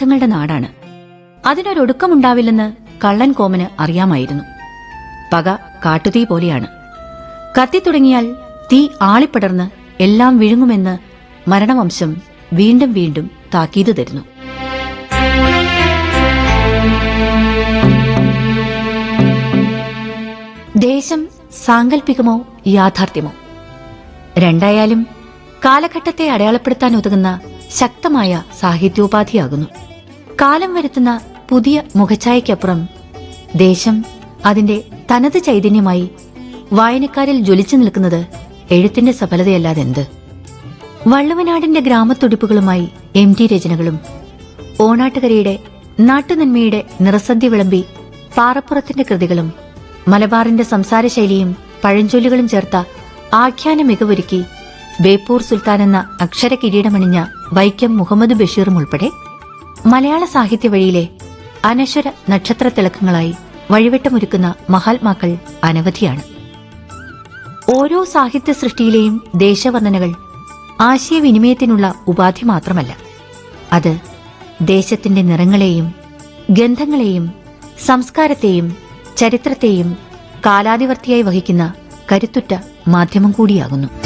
അബദ്ധങ്ങളുടെ നാടാണ്. അതിനൊരൊടുക്കമുണ്ടാവില്ലെന്ന് കള്ളൻ കോമന് അറിയാമായിരുന്നു. പക കാട്ടുതീ പോലെയാണ്. കത്തിത്തുടങ്ങിയാൽ തീ ആളിപ്പടർന്ന് എല്ലാം വിഴുങ്ങുമെന്ന് മരണവംശം വീണ്ടും വീണ്ടും താക്കീത് തരുന്നു. ദേശം സാങ്കല്പികമോ യാഥാർത്ഥ്യമോ രണ്ടായാലും കാലഘട്ടത്തെ അടയാളപ്പെടുത്താൻ ഉതകുന്ന ശക്തമായ സാഹിത്യോപാധിയാകുന്നു. കാലം വരുത്തുന്ന പുതിയ മുഖഛായയ്ക്കപ്പുറം ദേശം അതിന്റെ തനത് ചൈതന്യമായി വായനക്കാരിൽ ജ്വലിച്ചു നിൽക്കുന്നത് എഴുത്തിന്റെ സഫലതയല്ലാതെന്ത്? വള്ളുവനാടിന്റെ ഗ്രാമത്തുടിപ്പുകളുമായി MT രചനകളും ഓണാട്ടുകരയുടെ നാട്ടുനന്മയുടെ നിറസന്ധ്യ വിളമ്പി പാറപ്പുറത്തിന്റെ കൃതികളും മലബാറിന്റെ സംസാരശൈലിയും പഴഞ്ചൊല്ലുകളും ചേർത്ത ആഖ്യാന മികവൊരുക്കി ബേപ്പൂർ സുൽത്താൻ എന്ന അക്ഷര കിരീടമണിഞ്ഞ വൈക്കം മുഹമ്മദ് ബഷീറും ഉൾപ്പെടെ മലയാള സാഹിത്യ വഴിയിലെ അനശ്വര നക്ഷത്ര തിളക്കങ്ങളായി വഴിവെട്ടമൊരുക്കുന്ന മഹാത്മാക്കൾ അനവധിയാണ്. ഓരോ സാഹിത്യ സൃഷ്ടിയിലെയും ദേശവർണ്ണനകൾ ആശയവിനിമയത്തിനുള്ള ഉപാധി മാത്രമല്ല, അത് ദേശത്തിന്റെ നിറങ്ങളെയും ഗന്ധങ്ങളെയും സംസ്കാരത്തെയും ചരിത്രത്തെയും കാലാതിവർത്തിയായി വഹിക്കുന്ന കരുത്തുറ്റ മാധ്യമം കൂടിയാകുന്നു.